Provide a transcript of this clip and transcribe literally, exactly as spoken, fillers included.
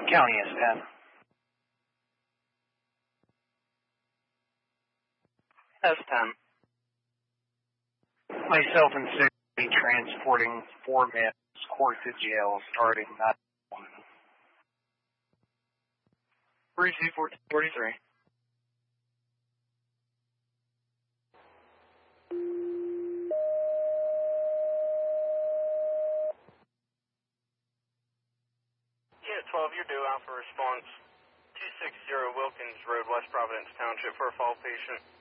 County is ten. S ten. Myself and City transporting four men court to jail starting nine one. three two fourteen forty-three. Yeah, twelve, you're due out for response. two sixty Wilkins Road, West Providence Township for a fall patient.